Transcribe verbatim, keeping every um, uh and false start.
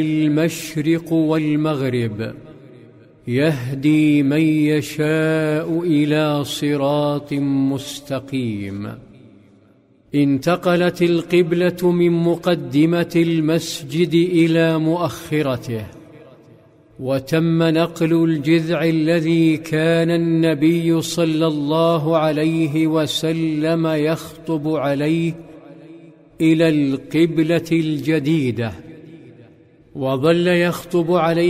المشرق والمغرب، يهدي من يشاء إلى صراط مستقيم. انتقلت القبلة من مقدمة المسجد إلى مؤخرته، وتم نقل الجذع الذي كان النبي صلى الله عليه وسلم يخطب عليه إلى القبلة الجديدة، وظل يخطب عليه